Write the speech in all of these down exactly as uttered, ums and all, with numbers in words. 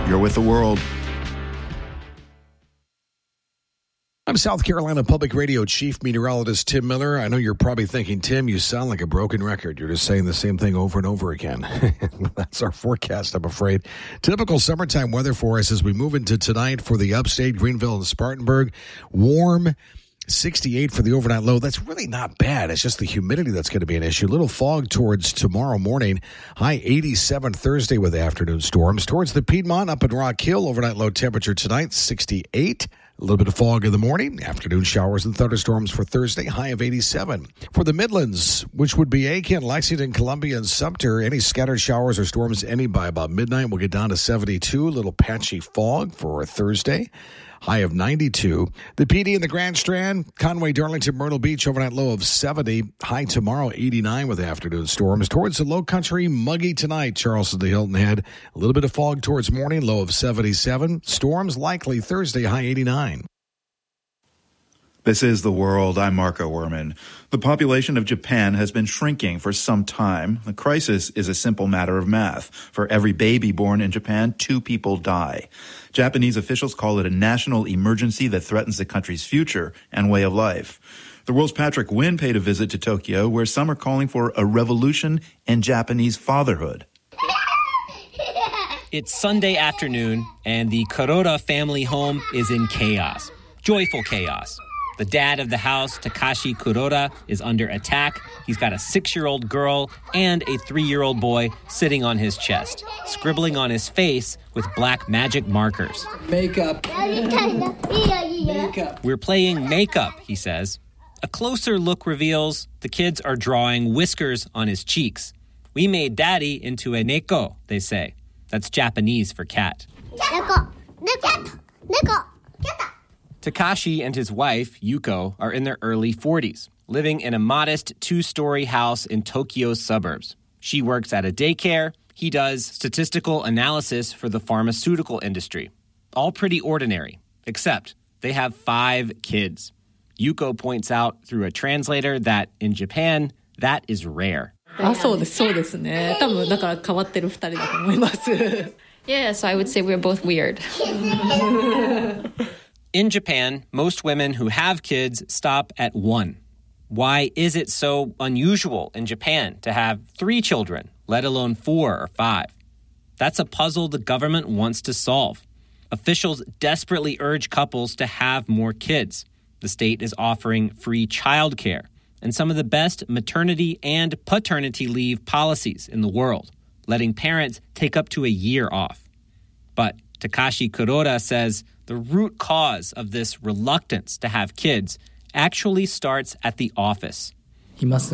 You're with the world. I'm South Carolina Public Radio Chief Meteorologist Tim Miller. I know you're probably thinking, Tim, you sound like a broken record. You're just saying the same thing over and over again. That's our forecast, I'm afraid. Typical summertime weather for us as we move into tonight for the upstate, Greenville and Spartanburg. Warm, sixty-eight for the overnight low. That's really not bad. It's just the humidity that's going to be an issue. Little fog towards tomorrow morning. High eighty-seven Thursday with afternoon storms. Towards the Piedmont up in Rock Hill, overnight low temperature tonight, sixty-eight. A little bit of fog in the morning. Afternoon showers and thunderstorms for Thursday, high of eighty-seven. For the Midlands, which would be Aiken, Lexington, Columbia, and Sumter, any scattered showers or storms, any by about midnight, will get down to seventy-two. A little patchy fog for Thursday, high of ninety-two. The P D and the Grand Strand, Conway, Darlington, Myrtle Beach, overnight low of seventy. High tomorrow, eighty-nine with afternoon storms. Towards the Low Country, muggy tonight. Charleston to Hilton Head. A little bit of fog towards morning, low of seventy-seven. Storms likely Thursday, high eighty-nine. This is The World. I'm Marco Werman. The population of Japan has been shrinking for some time. The crisis is a simple matter of math. For every baby born in Japan, two people die. Japanese officials call it a national emergency that threatens the country's future and way of life. The World's Patrick Wynn paid a visit to Tokyo, where some are calling for a revolution in Japanese fatherhood. It's Sunday afternoon, and the Kuroda family home is in chaos. Joyful chaos. The dad of the house, Takashi Kuroda, is under attack. He's got a six-year-old girl and a three-year-old boy sitting on his chest, scribbling on his face with black magic markers. Makeup. Makeup. We're playing makeup, he says. A closer look reveals the kids are drawing whiskers on his cheeks. We made daddy into a neko, they say. That's Japanese for cat. Neko. Neko. Neko. Cat. Takashi and his wife, Yuko, are in their early forties, living in a modest two-story house in Tokyo's suburbs. She works at a daycare. He does statistical analysis for the pharmaceutical industry. All pretty ordinary, except they have five kids. Yuko points out through a translator that in Japan, that is rare. あ、そうです、そうですね。多分だから変わってる二人だと思います。 Yeah, so I would say we're both weird. In Japan, most women who have kids stop at one. Why is it so unusual in Japan to have three children, let alone four or five? That's a puzzle the government wants to solve. Officials desperately urge couples to have more kids. The state is offering free childcare and some of the best maternity and paternity leave policies in the world, letting parents take up to a year off. But Takashi Kuroda says the root cause of this reluctance to have kids actually starts at the office. He's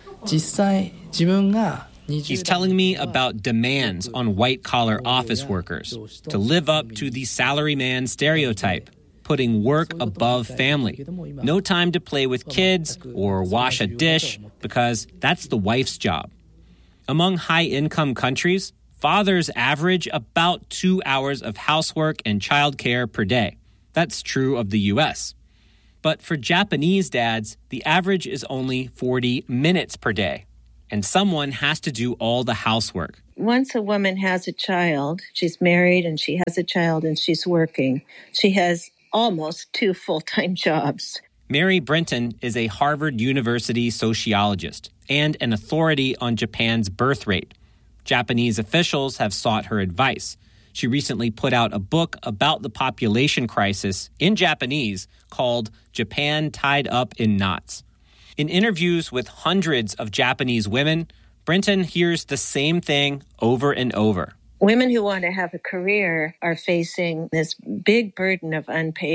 telling me about demands on white-collar office workers to live up to the salaryman stereotype, putting work above family. No time to play with kids or wash a dish because that's the wife's job. Among high-income countries, fathers average about two hours of housework and childcare per day. That's true of the U S. But for Japanese dads, the average is only forty minutes per day. And someone has to do all the housework. Once a woman has a child, she's married and she has a child and she's working, she has almost two full-time jobs. Mary Brinton is a Harvard University sociologist and an authority on Japan's birth rate. Japanese officials have sought her advice. She recently put out a book about the population crisis in Japanese called Japan Tied Up in Knots. In interviews with hundreds of Japanese women, Brinton hears the same thing over and over. Women who want to have a career are facing this big burden of unpaid